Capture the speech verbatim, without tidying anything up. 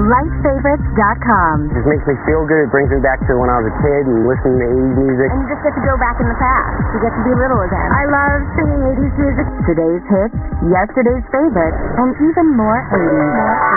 light favorites dot com. It just makes me feel good. It brings me back to when I was a kid and listening to eighties music. And you just get to go back in the past. You get to be little again. I love singing eighties music. Today's hits, yesterday's favorites, and even more eighties.